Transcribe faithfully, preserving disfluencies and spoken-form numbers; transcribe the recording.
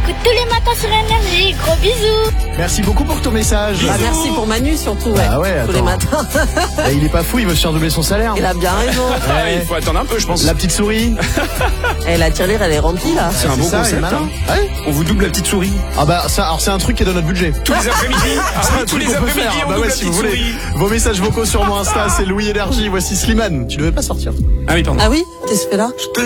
écoute tous les matins sur Énergie. Gros bisous. Merci beaucoup pour ton message. Bah, merci pour Manu surtout, ouais. Ah ouais, tous les attends. matins. Et il est pas fou, il veut se faire doubler son salaire. Il a bien raison. Ouais, il faut attendre un peu, je pense. La petite souris. Et la tirelire, elle est remplie là. C'est un bon ça, il est concept. malin. hein. Ouais. On vous double la petite souris. Ah bah ça, alors c'est un truc qui est dans notre budget. Tous les après-midi. Ah C'est oui, un tous truc les qu'on peut après-midi, faire. on Bah double ouais, la si vous petite voulez. souris. Vos messages vocaux sur mon Insta, c'est Louis Énergie. Voici Slimane. Tu devais pas sortir. Ah oui, pardon. Ah oui, qu'est-ce que tu fais là?